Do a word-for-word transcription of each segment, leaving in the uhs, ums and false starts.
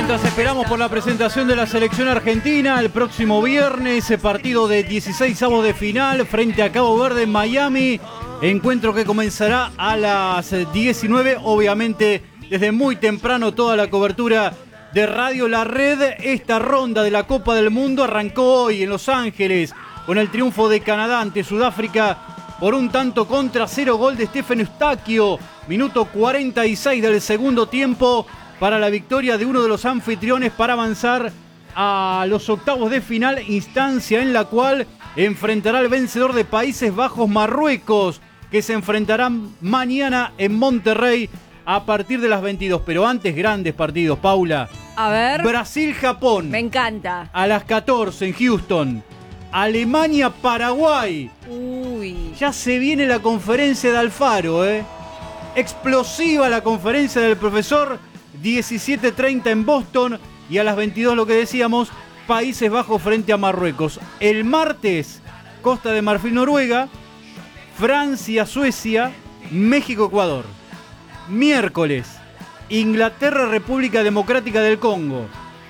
Mientras esperamos por la presentación de la selección argentina el próximo viernes, ese partido de dieciseisavos de final frente a Cabo Verde en Miami, encuentro que comenzará a las diecinueve, obviamente desde muy temprano toda la cobertura de Radio La Red. Esta ronda de la Copa del Mundo arrancó hoy en Los Ángeles con el triunfo de Canadá ante Sudáfrica por un tanto contra cero, gol de Stephen Eustaquio, minuto cuarenta y seis del segundo tiempo, para la victoria de uno de los anfitriones para avanzar a los octavos de final, instancia en la cual enfrentará al vencedor de Países Bajos, Marruecos, que se enfrentarán mañana en Monterrey a partir de las veintidós. Pero antes, grandes partidos, Paula. A ver. Brasil-Japón. Me encanta. A las catorce en Houston. Alemania-Paraguay. Uy. Ya se viene la conferencia de Alfaro, ¿eh? Explosiva la conferencia del profesor. diecisiete treinta en Boston. Y a las veintidós, lo que decíamos, Países Bajos frente a Marruecos. El martes, Costa de Marfil-Noruega. Francia-Suecia. México-Ecuador. Miércoles, Inglaterra-República Democrática del Congo.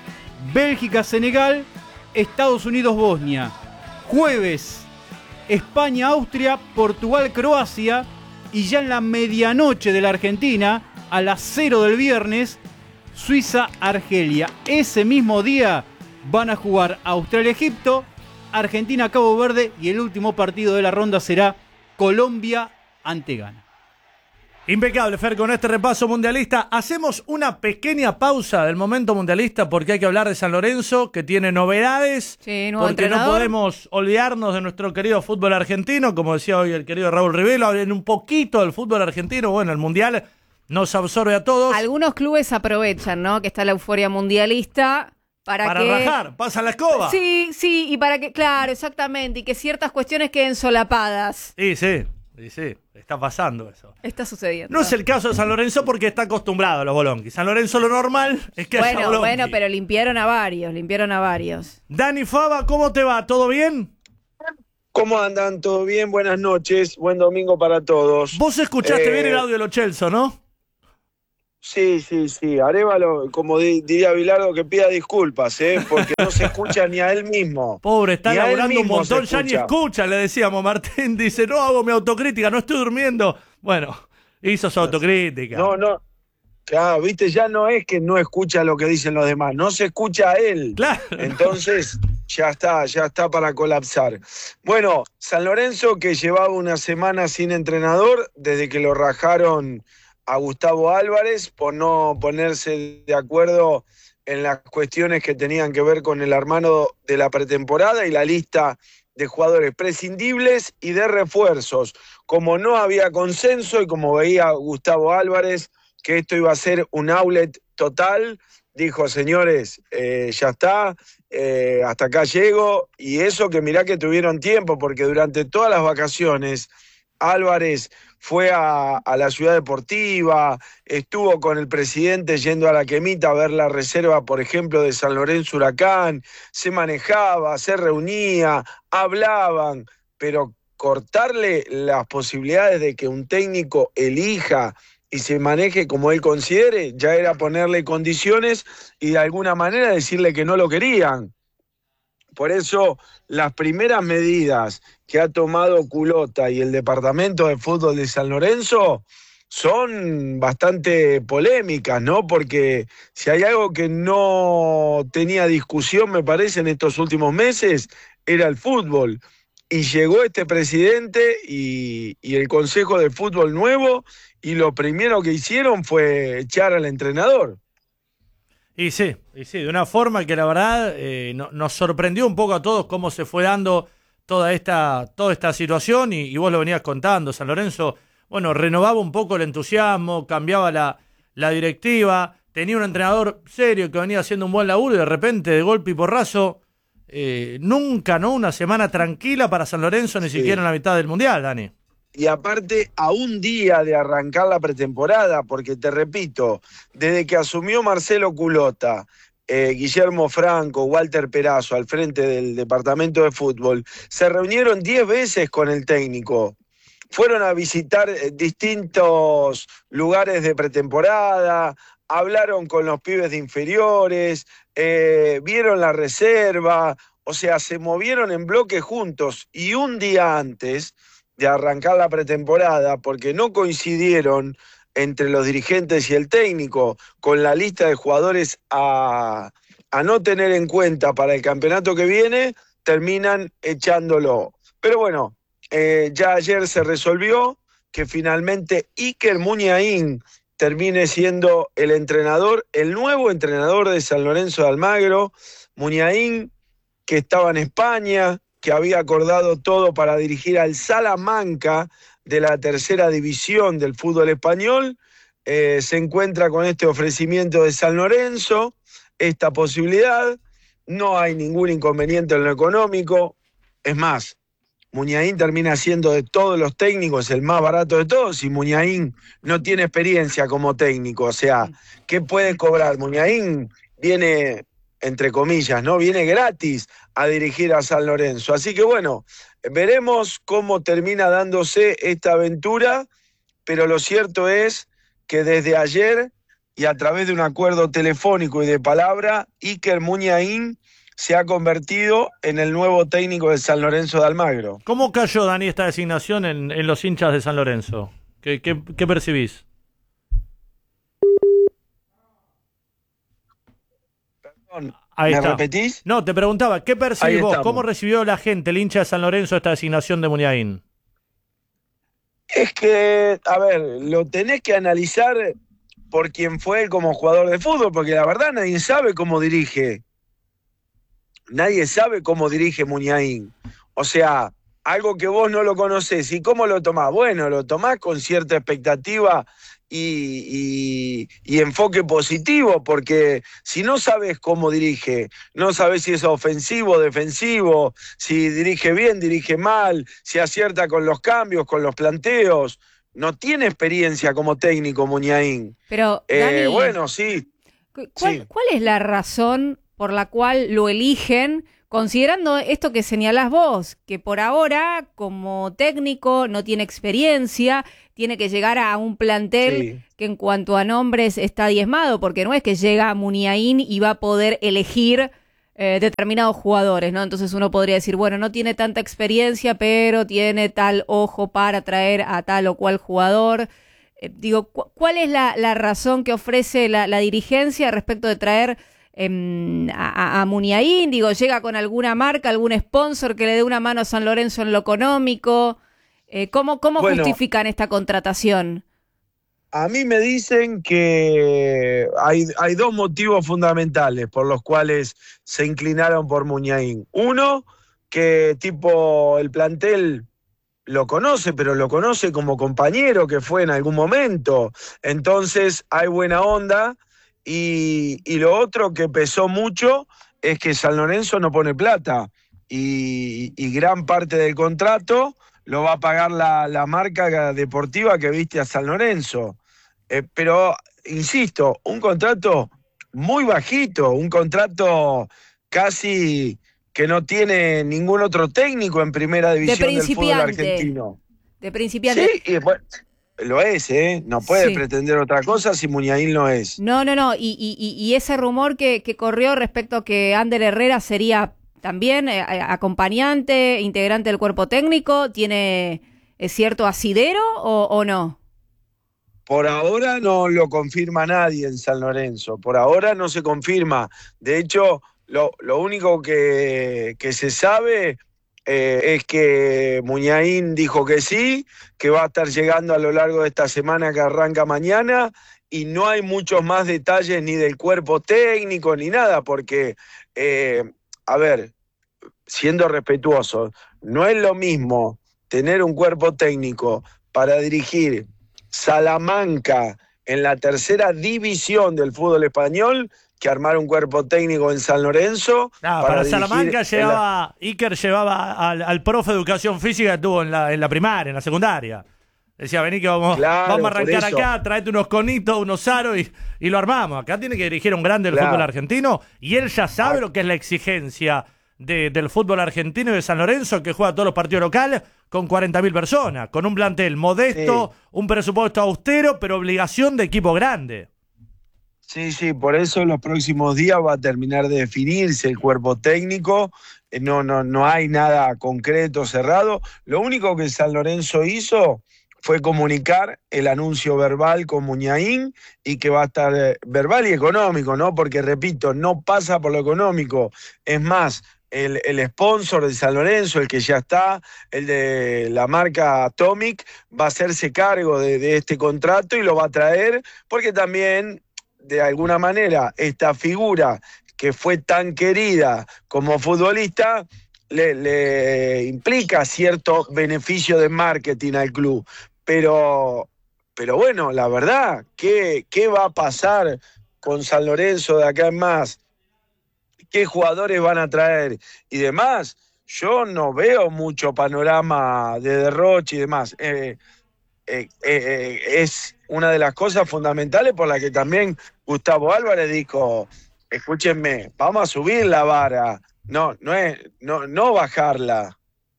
Bélgica-Senegal. Estados Unidos-Bosnia. Jueves, España-Austria, Portugal-Croacia. Y ya en la medianoche de la Argentina, a las cero del viernes, Suiza-Argelia. Ese mismo día van a jugar Australia-Egipto, Argentina-Cabo Verde y el último partido de la ronda será Colombia ante Ghana. Impecable, Fer, con este repaso mundialista. Hacemos una pequeña pausa del momento mundialista porque hay que hablar de San Lorenzo, que tiene novedades. Sí, nuevo porque entrenador. No podemos olvidarnos de nuestro querido fútbol argentino. Como decía hoy el querido Raúl Rivelo, hablen un poquito del fútbol argentino. Bueno, el mundial nos absorbe a todos. Algunos clubes aprovechan, ¿no? Que está la euforia mundialista para, para que... rajar, pasa la escoba. Sí, sí, y para que, claro, exactamente, y que ciertas cuestiones queden solapadas. Sí, sí, sí, sí, está pasando eso. Está sucediendo. No es el caso de San Lorenzo porque está acostumbrado a los bolonquis. San Lorenzo lo normal es que haya Bueno, bolonqui. bueno, pero limpiaron a varios, limpiaron a varios. Dani Fava, ¿cómo te va? ¿Todo bien? ¿Cómo andan? ¿Todo bien? Buenas noches. Buen domingo para todos. Vos escuchaste Eh, bien el audio de Lo Celso, ¿no? Sí, sí, sí. Arévalo, como di- diría Bilardo, que pida disculpas, ¿eh? Porque no se escucha ni a él mismo. Pobre, está Ni a él laburando un mismo montón, se ya ni escucha. escucha, le decíamos. Martín dice, no hago mi autocrítica, no estoy durmiendo. Bueno, hizo su autocrítica. No, no. Claro, viste, ya no es que no escucha lo que dicen los demás, no se escucha a él. Claro. Entonces, ya está, ya está para colapsar. Bueno, San Lorenzo, que llevaba una semana sin entrenador, desde que lo rajaron a Gustavo Álvarez por no ponerse de acuerdo en las cuestiones que tenían que ver con el armado de la pretemporada y la lista de jugadores prescindibles y de refuerzos. Como no había consenso y como veía Gustavo Álvarez que esto iba a ser un outlet total, dijo, señores, eh, ya está, eh, hasta acá llego. Y eso que mirá que tuvieron tiempo, porque durante todas las vacaciones Álvarez fue a, a la ciudad deportiva, estuvo con el presidente yendo a la Quemita a ver la reserva, por ejemplo, de San Lorenzo Huracán, se manejaba, se reunía, hablaban, pero cortarle las posibilidades de que un técnico elija y se maneje como él considere, ya era ponerle condiciones y de alguna manera decirle que no lo querían. Por eso, las primeras medidas que ha tomado Culota y el Departamento de Fútbol de San Lorenzo son bastante polémicas, ¿no? Porque si hay algo que no tenía discusión, me parece, en estos últimos meses, era el fútbol. Y llegó este presidente y, y el Consejo de Fútbol nuevo, y lo primero que hicieron fue echar al entrenador. Y sí, y sí, de una forma que la verdad eh, no, nos sorprendió un poco a todos cómo se fue dando toda esta, toda esta situación y, y vos lo venías contando. San Lorenzo, bueno, renovaba un poco el entusiasmo, cambiaba la, la directiva, tenía un entrenador serio que venía haciendo un buen laburo y de repente, de golpe y porrazo, eh, nunca, ¿no? Una semana tranquila para San Lorenzo, ni Sí. siquiera en la mitad del Mundial, Dani. Y aparte, a un día de arrancar la pretemporada, porque te repito, desde que asumió Marcelo Culota, eh, Guillermo Franco, Walter Perazo al frente del departamento de fútbol, se reunieron diez veces con el técnico. Fueron a visitar eh, distintos lugares de pretemporada, hablaron con los pibes de inferiores, eh, vieron la reserva, o sea, se movieron en bloque juntos y un día antes de arrancar la pretemporada, porque no coincidieron entre los dirigentes y el técnico con la lista de jugadores a, a no tener en cuenta para el campeonato que viene, terminan echándolo. Pero bueno, eh, ya ayer se resolvió que finalmente Iker Muniain termine siendo el entrenador, el nuevo entrenador de San Lorenzo de Almagro. Muniain, que estaba en España, que había acordado todo para dirigir al Salamanca de la tercera división del fútbol español, eh, se encuentra con este ofrecimiento de San Lorenzo, esta posibilidad. No hay ningún inconveniente en lo económico. Es más, Muniain termina siendo de todos los técnicos el más barato de todos y Muniain no tiene experiencia como técnico. O sea, ¿qué puede cobrar? Muniain viene, entre comillas, ¿no? Viene gratis a dirigir a San Lorenzo. Así que bueno, veremos cómo termina dándose esta aventura, pero lo cierto es que desde ayer y a través de un acuerdo telefónico y de palabra, Iker Muniain se ha convertido en el nuevo técnico de San Lorenzo de Almagro. ¿Cómo cayó, Dani, esta designación en, en los hinchas de San Lorenzo? ¿Qué, qué, qué percibís? Perdón, Ahí ¿me está. repetís? No, te preguntaba, ¿qué percibís Ahí vos? estamos. ¿Cómo recibió la gente, el hincha de San Lorenzo, esta designación de Muniain? Es que, a ver, lo tenés que analizar por quién fue él como jugador de fútbol, porque la verdad nadie sabe cómo dirige. Nadie sabe cómo dirige Muniain. O sea, algo que vos no lo conocés. ¿Y cómo lo tomás? Bueno, lo tomás con cierta expectativa y, y, y enfoque positivo, porque si no sabes cómo dirige, no sabes si es ofensivo o defensivo, si dirige bien, dirige mal, si acierta con los cambios, con los planteos. No tiene experiencia como técnico Muniain. Pero, Eh, Dani, bueno, sí. ¿cuál, sí. ¿cuál es la razón por la cual lo eligen, considerando esto que señalás vos, que por ahora, como técnico, no tiene experiencia, tiene que llegar a un plantel Sí. que en cuanto a nombres está diezmado, porque no es que llega Muniain y va a poder elegir eh, determinados jugadores, ¿no? Entonces uno podría decir, bueno, no tiene tanta experiencia, pero tiene tal ojo para traer a tal o cual jugador. Eh, digo, cu- ¿cuál es la, la razón que ofrece la, la dirigencia respecto de traer A, a, a Muniain? Digo, llega con alguna marca, algún sponsor que le dé una mano a San Lorenzo en lo económico. Eh, ¿Cómo, cómo Bueno, justifican esta contratación? A mí me dicen que hay, hay dos motivos fundamentales por los cuales se inclinaron por Muniain. Uno, que tipo el plantel lo conoce, pero lo conoce como compañero que fue en algún momento. Entonces hay buena onda. Y, y lo otro que pesó mucho es que San Lorenzo no pone plata y, y gran parte del contrato lo va a pagar la, la marca deportiva que viste a San Lorenzo. Eh, pero, insisto, un contrato muy bajito, un contrato casi que no tiene ningún otro técnico en primera división del fútbol argentino. De principiante. Sí, y bueno, lo es, ¿eh? No puede Sí. pretender otra cosa si Muniain lo es. No, no, no. Y, y, y ese rumor que, que corrió respecto a que Ander Herrera sería también eh, acompañante, integrante del cuerpo técnico, ¿tiene eh, cierto asidero o, o no? Por ahora no lo confirma nadie en San Lorenzo. Por ahora no se confirma. De hecho, lo, lo único que, que se sabe eh, es que Muniain dijo que sí, que va a estar llegando a lo largo de esta semana que arranca mañana, y no hay muchos más detalles ni del cuerpo técnico ni nada, porque, eh, a ver, siendo respetuoso, no es lo mismo tener un cuerpo técnico para dirigir Salamanca en la tercera división del fútbol español que armar un cuerpo técnico en San Lorenzo. Ah, para para Salamanca dirigir llevaba, Iker llevaba al, al profe de educación física que tuvo en la, en la primaria, en la secundaria. Decía, vení que vamos, Claro, vamos a arrancar por eso. acá, traete unos conitos, unos aros y, y lo armamos. Acá tiene que dirigir un grande del Claro. fútbol argentino y él ya sabe Ah. lo que es la exigencia de, del fútbol argentino y de San Lorenzo, que juega todos los partidos locales con cuarenta mil personas, con un plantel modesto, Sí. un presupuesto austero, pero obligación de equipo grande. Sí, sí, por eso en los próximos días va a terminar de definirse el cuerpo técnico. Eh, No, no, no hay nada concreto, cerrado. Lo único que San Lorenzo hizo fue comunicar el anuncio verbal con Muniain y que va a estar eh, verbal y económico, ¿no? Porque, repito, no pasa por lo económico. Es más, el, el sponsor de San Lorenzo, el que ya está, el de la marca Atomic, va a hacerse cargo de, de este contrato y lo va a traer porque también, de alguna manera, esta figura que fue tan querida como futbolista, le, le implica cierto beneficio de marketing al club. Pero, pero bueno, la verdad, ¿qué, qué va a pasar con San Lorenzo de acá en más? ¿Qué jugadores van a traer y demás? Yo no veo mucho panorama de derroche y demás. Eh, eh, eh, es una de las cosas fundamentales por la que también Gustavo Álvarez dijo, escúchenme, vamos a subir la vara, no, no, es, no, no bajarla.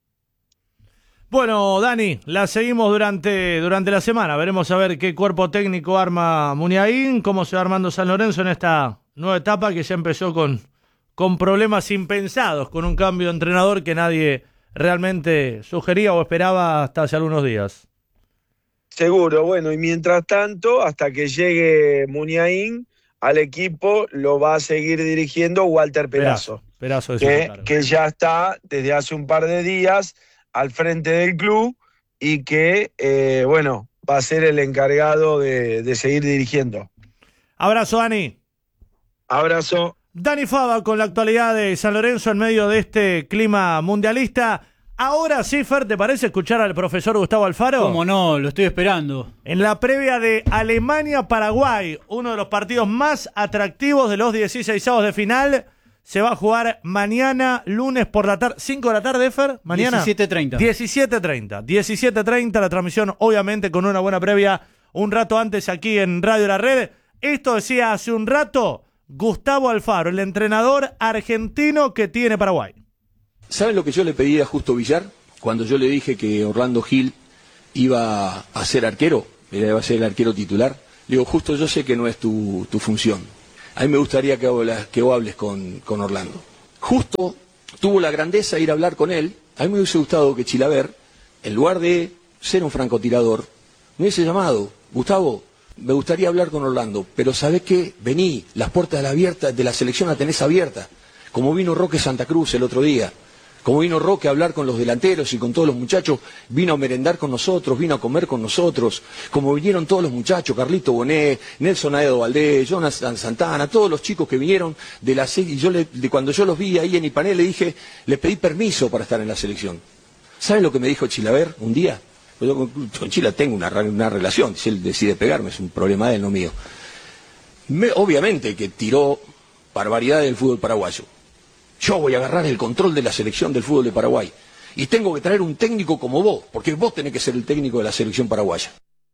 Bueno, Dani, la seguimos durante, durante la semana. Veremos a ver qué cuerpo técnico arma Muniain, cómo se va armando San Lorenzo en esta nueva etapa que ya empezó con, con problemas impensados, con un cambio de entrenador que nadie realmente sugería o esperaba hasta hace algunos días. Seguro, bueno, y mientras tanto, hasta que llegue Muniain, al equipo lo va a seguir dirigiendo Walter Perazo, Perazo, Perazo que, claro. que ya está desde hace un par de días al frente del club y que, eh, bueno, va a ser el encargado de, de seguir dirigiendo. Abrazo, Dani. Abrazo. Dani Fava con la actualidad de San Lorenzo en medio de este clima mundialista. Ahora sí, Fer, ¿te parece escuchar al profesor Gustavo Alfaro? ¿Cómo no? Lo estoy esperando. En la previa de Alemania-Paraguay, uno de los partidos más atractivos de los dieciseisavos de final, se va a jugar mañana, lunes por la tarde. ¿cinco de la tarde, Fer? ¿Mañana? diecisiete treinta. diecisiete treinta. diecisiete treinta, la transmisión, obviamente, con una buena previa un rato antes aquí en Radio La Red. Esto decía hace un rato Gustavo Alfaro, el entrenador argentino que tiene Paraguay. ¿Saben lo que yo le pedí a Justo Villar? Cuando yo le dije que Orlando Gil iba a ser arquero, iba a ser el arquero titular. Le digo, Justo, yo sé que no es tu, tu función. A mí me gustaría que, hablas, que vos hables con, con Orlando. Justo tuvo la grandeza de ir a hablar con él. A mí me hubiese gustado que Chilaver, en lugar de ser un francotirador, me hubiese llamado, Gustavo, me gustaría hablar con Orlando, pero ¿sabés qué? Vení, las puertas de la, abierta, de la selección la tenés abiertas, como vino Roque Santa Cruz el otro día. Como vino Roque a hablar con los delanteros y con todos los muchachos, vino a merendar con nosotros, vino a comer con nosotros, como vinieron todos los muchachos, Carlito Bonet, Nelson Aedo Valdés, Jonas Santana, todos los chicos que vinieron de la y yo le, de cuando yo los vi ahí en Ipané le dije, le pedí permiso para estar en la selección. ¿Saben lo que me dijo Chilaver un día? Yo con, con Chila tengo una, una relación, si él decide pegarme es un problema de él, no mío. Me, obviamente que tiró barbaridad del fútbol paraguayo. Yo voy a agarrar el control de la selección del fútbol de Paraguay. Y tengo que traer un técnico como vos, porque vos tenés que ser el técnico de la selección paraguaya.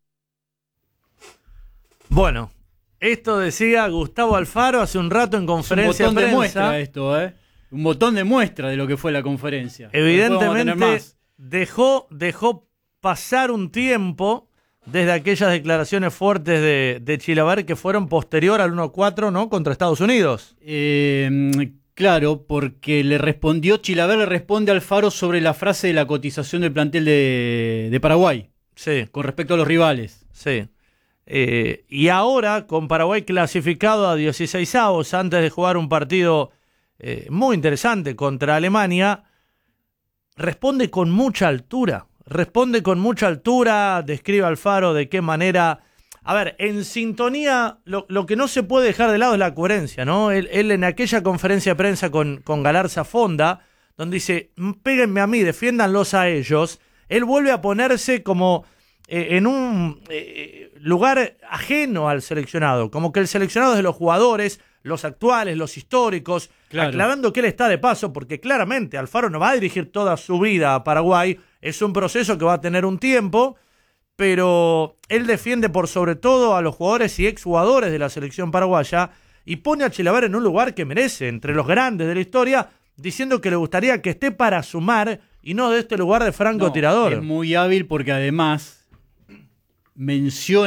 Bueno, esto decía Gustavo Alfaro hace un rato en conferencia de prensa. Un botón de muestra esto, ¿eh? Un botón de muestra de lo que fue la conferencia. Evidentemente dejó, dejó pasar un tiempo desde aquellas declaraciones fuertes de, de Chilaver que fueron posterior al uno a cuatro, ¿no? Contra Estados Unidos. Eh... Claro, porque le respondió, Chilaver le responde a Alfaro sobre la frase de la cotización del plantel de, de Paraguay. Sí. Con respecto a los rivales. Sí. Eh, y ahora, con Paraguay clasificado a dieciseisavos, antes de jugar un partido eh, muy interesante contra Alemania, responde con mucha altura. Responde con mucha altura, describe Alfaro de qué manera... A ver, en sintonía, lo, lo que no se puede dejar de lado es la coherencia, ¿no? Él, él en aquella conferencia de prensa con, con Galarza Fonda, donde dice, péguenme a mí, defiéndanlos a ellos, él vuelve a ponerse como eh, en un eh, lugar ajeno al seleccionado, como que el seleccionado es de los jugadores, los actuales, los históricos, claro. Aclarando que él está de paso, porque claramente Alfaro no va a dirigir toda su vida a Paraguay, es un proceso que va a tener un tiempo, pero él defiende por sobre todo a los jugadores y exjugadores de la selección paraguaya y pone a Chilaver en un lugar que merece, entre los grandes de la historia, diciendo que le gustaría que esté para sumar y no de este lugar de francotirador. No, es muy hábil porque además menciona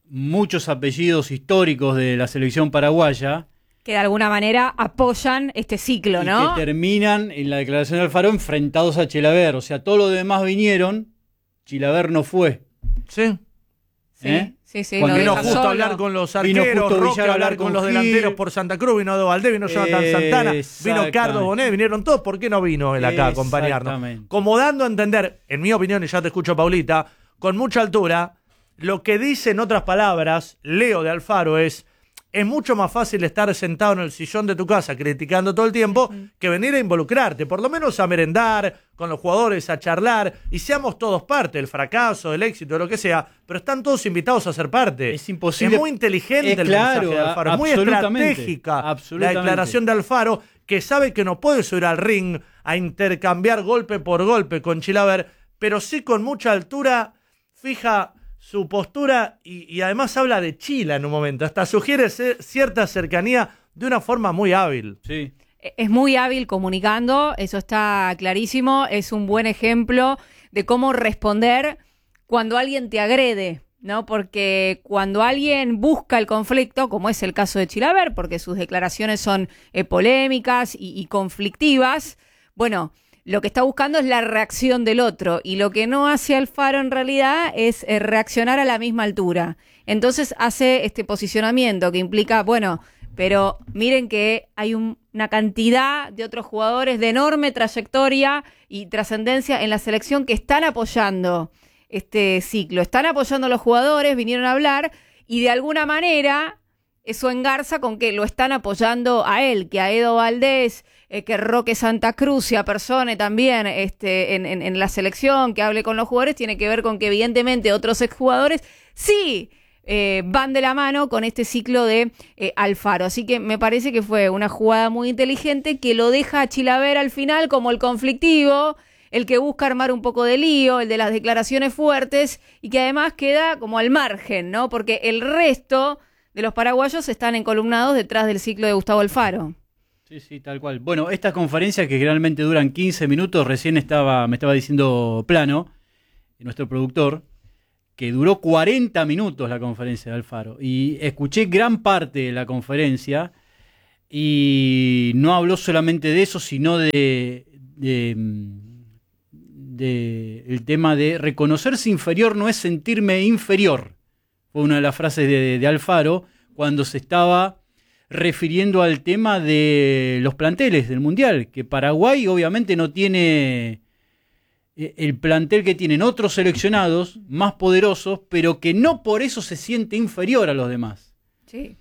muchos apellidos históricos de la selección paraguaya. Que de alguna manera apoyan este ciclo, y ¿no? que terminan en la declaración de Alfaro enfrentados a Chilaver. O sea, todos los demás vinieron, Chilaver no fue. Sí. Sí, ¿Eh? sí, sí. Cuando lo Vino deja justo solo. a hablar con los Vino arqueros, justo Roque Villar a hablar con, con los Gil. delanteros por Santa Cruz, vino Do Valdés, vino Jonathan Eh, Santana, vino exactamente. Carlos Bonet, vinieron todos. ¿Por qué no vino él acá a acompañarnos? Exactamente. Como dando a entender, en mi opinión, y ya te escucho, Paulita, con mucha altura, lo que dice en otras palabras Leo de Alfaro es: es mucho más fácil estar sentado en el sillón de tu casa criticando todo el tiempo que venir a involucrarte, por lo menos a merendar con los jugadores, a charlar, y seamos todos parte del fracaso, del éxito, de lo que sea, pero están todos invitados a ser parte. Es imposible. Es muy inteligente Es el claro, mensaje de Alfaro, es muy absolutamente, estratégica la absolutamente. declaración de Alfaro, que sabe que no puede subir al ring a intercambiar golpe por golpe con Chilaver, pero sí con mucha altura fija su postura y, y además habla de Chila en un momento. Hasta sugiere ser, cierta cercanía de una forma muy hábil. Sí. Es muy hábil comunicando, eso está clarísimo. Es un buen ejemplo de cómo responder cuando alguien te agrede, ¿no? Porque cuando alguien busca el conflicto, como es el caso de Chilaver, porque sus declaraciones son eh, polémicas y, y conflictivas, bueno, lo que está buscando es la reacción del otro, y lo que no hace Alfaro en realidad es eh, reaccionar a la misma altura. Entonces hace este posicionamiento que implica, bueno, pero miren que hay un, una cantidad de otros jugadores de enorme trayectoria y trascendencia en la selección que están apoyando este ciclo, están apoyando a los jugadores, vinieron a hablar, y de alguna manera eso engarza con que lo están apoyando a él, que a Edo Valdés, eh, que Roque Santa Cruz se apersone también este, en, en, en la selección, que hable con los jugadores, tiene que ver con que evidentemente otros exjugadores sí eh, van de la mano con este ciclo de eh, Alfaro. Así que me parece que fue una jugada muy inteligente que lo deja a Chilaver al final como el conflictivo, el que busca armar un poco de lío, el de las declaraciones fuertes, y que además queda como al margen, ¿no? Porque el resto de los paraguayos están encolumnados detrás del ciclo de Gustavo Alfaro. Sí, sí, tal cual. Bueno, estas conferencias que generalmente duran quince minutos, recién estaba, me estaba diciendo Plano, nuestro productor, que duró cuarenta minutos la conferencia de Alfaro. Y escuché gran parte de la conferencia y no habló solamente de eso, sino de, de, de el tema de reconocerse inferior no es sentirme inferior. Fue una de las frases de, de Alfaro cuando se estaba refiriendo al tema de los planteles del Mundial, que Paraguay obviamente no tiene el plantel que tienen otros seleccionados más poderosos, pero que no por eso se siente inferior a los demás. Sí.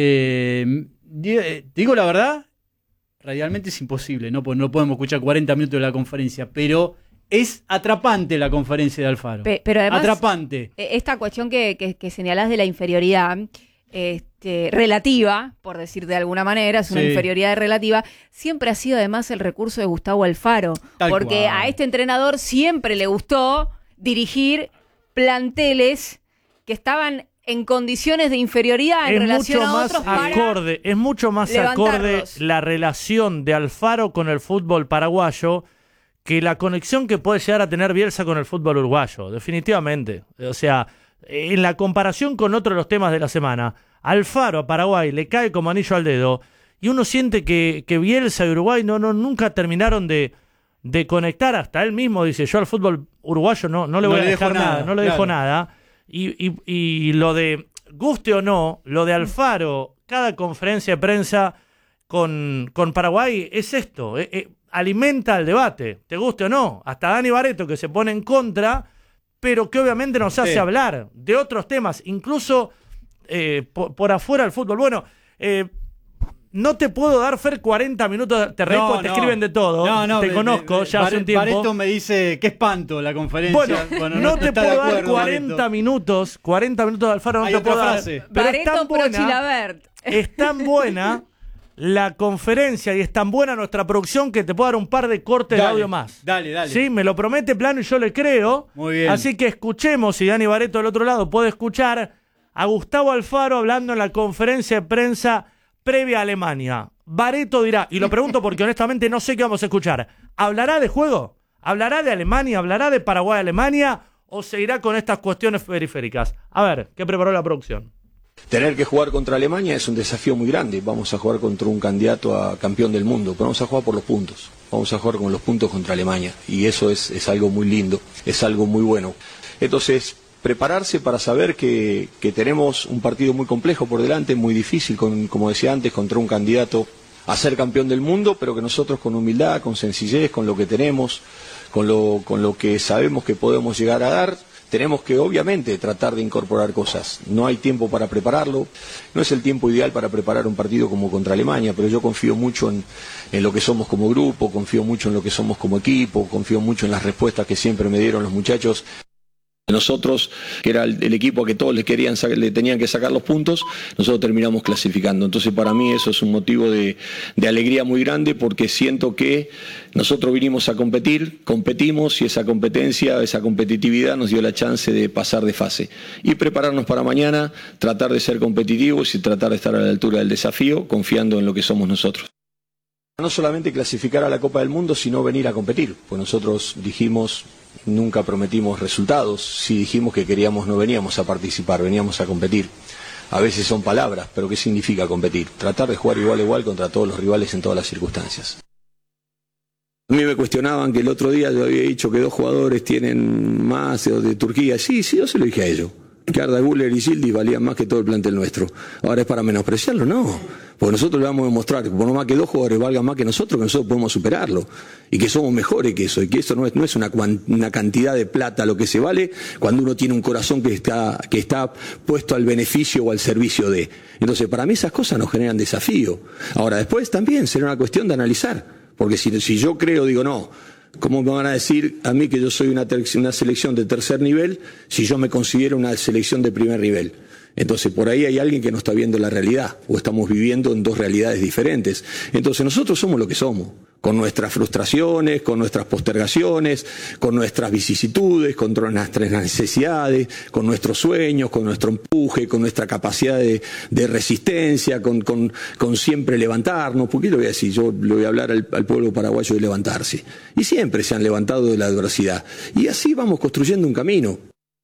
Eh, te digo la verdad, radialmente es imposible, no, no podemos escuchar cuarenta minutos de la conferencia, pero es atrapante la conferencia de Alfaro. Pe- pero además, atrapante. Esta cuestión que, que, que señalás de la inferioridad este, relativa, por decir de alguna manera, es una Sí. inferioridad relativa, siempre ha sido además el recurso de Gustavo Alfaro, Tal porque cual. a este entrenador siempre le gustó dirigir planteles que estaban en condiciones de inferioridad en Es relación mucho a más otros para acorde, es mucho más acorde levantarlos. la relación de Alfaro con el fútbol paraguayo que la conexión que puede llegar a tener Bielsa con el fútbol uruguayo, definitivamente. O sea, en la comparación con otro de los temas de la semana, Alfaro a Paraguay le cae como anillo al dedo y uno siente que, que Bielsa y Uruguay no, no, nunca terminaron de, de conectar. Hasta él mismo dice, yo al fútbol uruguayo no, no le No voy le a dejar dejo nada, nada, no le claro. dejo nada. Y, y, y lo de, guste o no, lo de Alfaro, cada conferencia de prensa con, con Paraguay es esto, eh, eh, alimenta el debate, te guste o no. Hasta Dani Barreto, que se pone en contra, pero que obviamente nos hace Sí. hablar de otros temas, incluso eh, por, por afuera del fútbol. Bueno, eh, no te puedo dar, Fer, cuarenta minutos, te reís No, porque te no. escriben de todo, No, no, te me- conozco me- ya hace Bar- un tiempo. Barreto me dice, qué espanto la conferencia. Bueno, no te está de puedo dar acuerdo, cuarenta Barreto. minutos, cuarenta minutos de Alfaro no Hay te otra puedo dar. frase. Pero es Barreto tan pro buena, Chilavert. es tan buena la conferencia y es tan buena nuestra producción que te puedo dar un par de cortes Dale, de audio más. dale, dale. Sí, me lo promete Plano y yo le creo. Muy bien. Así que escuchemos, si Dani Barreto del otro lado puede escuchar a Gustavo Alfaro hablando en la conferencia de prensa previa a Alemania. Barreto dirá, y lo pregunto porque honestamente no sé qué vamos a escuchar, ¿hablará de juego? ¿Hablará de Alemania? ¿Hablará de Paraguay-Alemania? o seguirá con estas cuestiones periféricas? A ver, ¿qué preparó la producción? Tener que jugar contra Alemania es un desafío muy grande. Vamos a jugar contra un candidato a campeón del mundo, pero vamos a jugar por los puntos. Vamos a jugar con los puntos contra Alemania. Y eso es, es algo muy lindo, es algo muy bueno. Entonces, prepararse para saber que, que tenemos un partido muy complejo por delante, muy difícil, con, como decía antes, contra un candidato a ser campeón del mundo, pero que nosotros con humildad, con sencillez, con lo que tenemos, con lo, con lo que sabemos que podemos llegar a dar, tenemos que obviamente tratar de incorporar cosas. No hay tiempo para prepararlo, no es el tiempo ideal para preparar un partido como contra Alemania, pero yo confío mucho en, en lo que somos como grupo, confío mucho en lo que somos como equipo, confío mucho en las respuestas que siempre me dieron los muchachos. Nosotros, que era el, el equipo que todos le querían le tenían que sacar los puntos, nosotros terminamos clasificando. Entonces para mí eso es un motivo de, de alegría muy grande, porque siento que nosotros vinimos a competir, competimos, y esa competencia, esa competitividad nos dio la chance de pasar de fase y prepararnos para mañana, tratar de ser competitivos y tratar de estar a la altura del desafío, confiando en lo que somos nosotros. No solamente clasificar a la Copa del Mundo, sino venir a competir, pues nosotros dijimos, nunca prometimos resultados, si dijimos que queríamos no veníamos a participar, veníamos a competir. A veces son palabras, pero ¿qué significa competir? Tratar de jugar igual a igual contra todos los rivales en todas las circunstancias. A mí me cuestionaban que el otro día yo había dicho que dos jugadores tienen más de, de Turquía. Sí, sí, yo se lo dije a ellos. Que Arda Güler y Yildiz valían más que todo el plantel nuestro. Ahora es para menospreciarlo, no. Porque nosotros le vamos a demostrar que por lo más que dos jugadores valgan más que nosotros, que nosotros podemos superarlo. Y que somos mejores que eso. Y que eso no es, no es una, una cantidad de plata lo que se vale cuando uno tiene un corazón que está, que está puesto al beneficio o al servicio de. Entonces, para mí esas cosas nos generan desafío. Ahora, después también será una cuestión de analizar. Porque si, si yo creo, digo, no. ¿Cómo me van a decir a mí que yo soy una, una selección de tercer nivel si yo me considero una selección de primer nivel? Entonces por ahí hay alguien que no está viendo la realidad, o estamos viviendo en dos realidades diferentes. Entonces nosotros somos lo que somos, con nuestras frustraciones, con nuestras postergaciones, con nuestras vicisitudes, con nuestras necesidades, con nuestros sueños, con nuestro empuje, con nuestra capacidad de, de resistencia, con, con, con siempre levantarnos. ¿Por qué lo voy a decir? Yo le voy a hablar al, al pueblo paraguayo de levantarse. Y siempre se han levantado de la adversidad. Y así vamos construyendo un camino.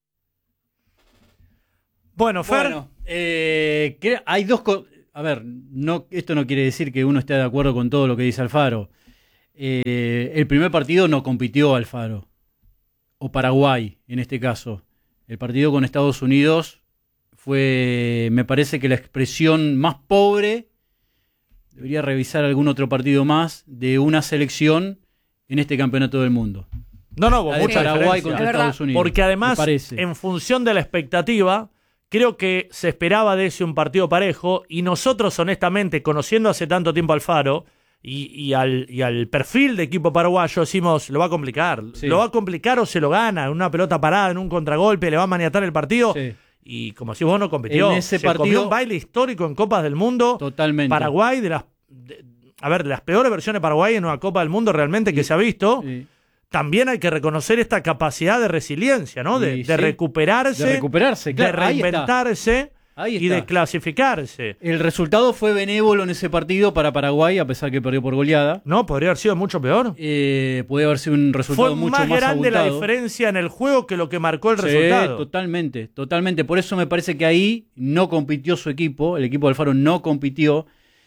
Bueno, Fer. Bueno, eh, hay dos cosas. A ver, no, esto no quiere decir que uno esté de acuerdo con todo lo que dice Alfaro. Eh, el primer partido no compitió Alfaro, o Paraguay en este caso. El partido con Estados Unidos fue, me parece que la expresión más pobre, debería revisar algún otro partido más, de una selección en este campeonato del mundo. No, no, con mucha Paraguay diferencia. contra Estados Unidos. Porque además, en función de la expectativa, creo que se esperaba de ese un partido parejo, y nosotros, honestamente, conociendo hace tanto tiempo a Alfaro y, y, al, y al perfil de equipo paraguayo, decimos, lo va a complicar. Sí. Lo va a complicar o se lo gana en una pelota parada, en un contragolpe, le va a maniatar el partido. Sí. Y como si vos no compitió, en ese se partido, comió un baile histórico en Copas del Mundo. Totalmente. Paraguay, de las, de, a ver, de las peores versiones de Paraguay en una Copa del Mundo realmente que sí. se ha visto. Sí. También hay que reconocer esta capacidad de resiliencia, ¿no? De, sí, de recuperarse, de recuperarse, claro, de reinventarse ahí está. y de clasificarse. El resultado fue benévolo en ese partido para Paraguay, a pesar que perdió por goleada. No, podría haber sido mucho peor. Eh, podría haber sido un resultado fue mucho más, más grande abultado. La diferencia en el juego que lo que marcó el sí, resultado. Totalmente, totalmente. Por eso me parece que ahí no compitió su equipo, el equipo de Alfaro no compitió.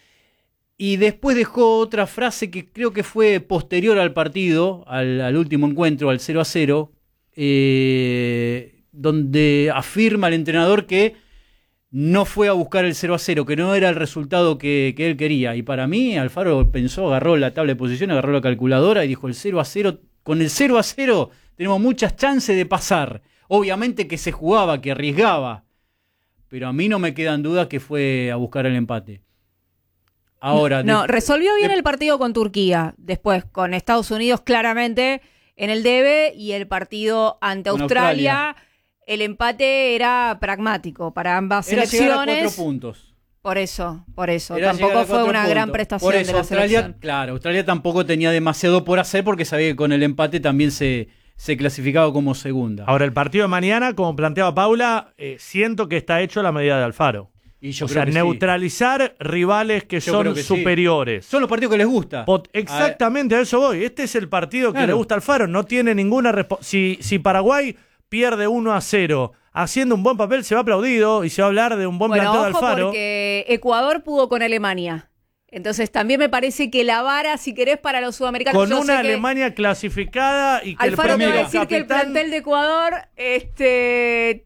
Y después dejó otra frase que creo que fue posterior al partido, al, al último encuentro, al cero a cero, eh, donde afirma el entrenador que no fue a buscar el cero a cero, que no era el resultado que, que él quería. Y para mí, Alfaro pensó, agarró la tabla de posición, agarró la calculadora y dijo, el cero a cero, con el cero a cero tenemos muchas chances de pasar. Obviamente que se jugaba, que arriesgaba, pero a mí no me quedan dudas que fue a buscar el empate. Ahora, no, de, resolvió bien de, el partido con Turquía. Después, con Estados Unidos claramente en el debe, y el partido ante Australia, Australia, el empate era pragmático para ambas era selecciones. Era cuatro puntos. Por eso, por eso. Era tampoco fue una puntos. gran prestación por eso, de la Australia, selección. Claro, Australia tampoco tenía demasiado por hacer porque sabía que con el empate también se, se clasificaba como segunda. Ahora, el partido de mañana, como planteaba Paula, eh, siento que está hecho a la medida de Alfaro. Y yo o creo sea, que rivalizar sí. rivales que yo son que superiores. Sí. Son los partidos que les gusta. Pot Exactamente, a, a eso voy. Este es el partido claro. que le gusta al Alfaro. No tiene ninguna respuesta. Si, si Paraguay pierde uno a cero, haciendo un buen papel, se va aplaudido y se va a hablar de un buen Bueno, planteo de ojo Alfaro. porque Ecuador pudo con Alemania. Entonces también me parece que la vara, si querés, para los sudamericanos. Con yo una sé que Alemania clasificada y que Alfaro el te va a propio decir que el capitán... plantel de Ecuador este,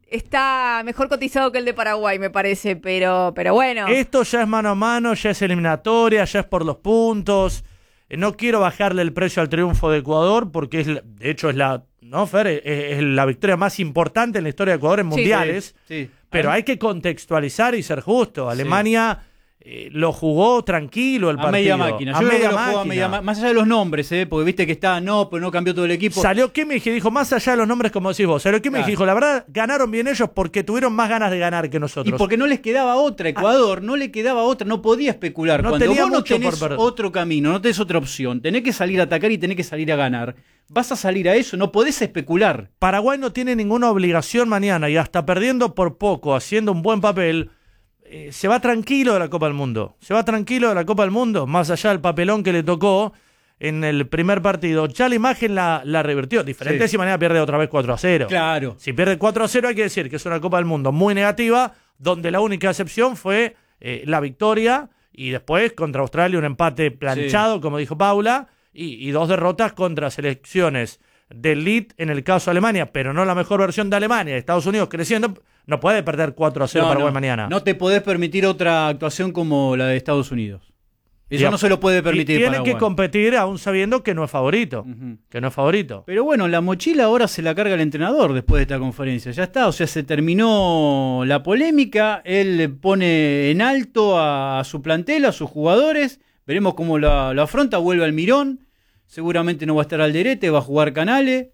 está mejor cotizado que el de Paraguay, me parece, pero, pero bueno. Esto ya es mano a mano, ya es eliminatoria, ya es por los puntos. Eh, No quiero bajarle el precio al triunfo de Ecuador porque es, la- de hecho es la, ¿no, Fer? Es, es la victoria más importante en la historia de Ecuador en Sí, mundiales. Sí, sí. Pero A- hay que contextualizar y ser justo. Alemania eh, lo jugó tranquilo el a partido. media máquina. A Yo creo media que lo jugó a máquina. media ma- Más allá de los nombres, ¿eh? Porque viste que está, no, pero no cambió todo el equipo. Salió Kimmich y dijo, más allá de los nombres, como decís vos, salió Kimmich Claro. y dijo, la verdad, ganaron bien ellos porque tuvieron más ganas de ganar que Y nosotros. porque no les quedaba otra, Ecuador, no le quedaba otra, no podía especular. No Cuando tenía vos no mucho tenés por perder. otro camino, no tenés otra opción, tenés que salir a atacar y tenés que salir a ganar. Vas a salir a eso, no podés especular. Paraguay no tiene ninguna obligación mañana y hasta perdiendo por poco, haciendo un buen papel, eh, se va tranquilo de la Copa del Mundo. Se va tranquilo de la Copa del Mundo, más allá del papelón que le tocó en el primer partido. Ya la imagen la, la revirtió. Diferente Sí. si mañana pierde otra vez cuatro a cero. Claro. Si pierde cuatro a cero hay que decir que es una Copa del Mundo muy negativa, donde la única excepción fue eh, la victoria y después contra Australia un empate planchado, como dijo Paula, y, y dos derrotas contra selecciones de elite, en el caso de Alemania, pero no la mejor versión de Alemania. Estados Unidos creciendo, no puede perder cuatro a cero No, Paraguay no, mañana. No te podés permitir otra actuación como la de Estados Unidos. Eso Digamos, no se lo puede y permitir tiene Paraguay. que competir aún sabiendo que no es favorito. Ujú. Que no es favorito. Pero bueno, la mochila ahora se la carga el entrenador después de esta conferencia. Ya está, o sea, se terminó la polémica. Él pone en alto a, a su plantel, a sus jugadores. Veremos cómo lo, lo afronta. Vuelve al Mirón. Seguramente no va a estar Alderete, va a jugar Canales.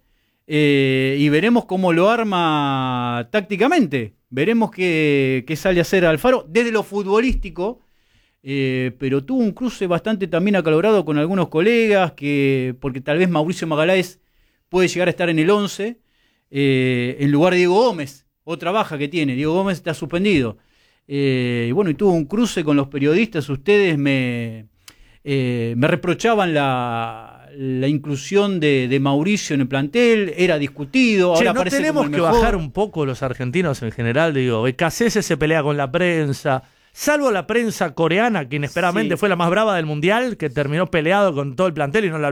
Eh, y veremos cómo lo arma tácticamente. Veremos qué, qué sale a hacer Alfaro desde lo futbolístico. Eh, pero tuvo un cruce bastante también acalorado con algunos colegas, que porque tal vez Mauricio Magaláes puede llegar a estar en el once, eh, en lugar de Diego Gómez, otra baja que tiene. Diego Gómez está suspendido. Eh, y bueno, y tuvo un cruce con los periodistas. Ustedes me, eh, me reprochaban la, la inclusión de, de Mauricio en el plantel, era discutido. Che, Ahora no parece tenemos como el que mejor. bajar un poco los argentinos en general, digo. Becasese se pelea con la prensa, salvo la prensa coreana, que inesperadamente Sí. fue la más brava del mundial, que terminó peleado con todo el plantel y no la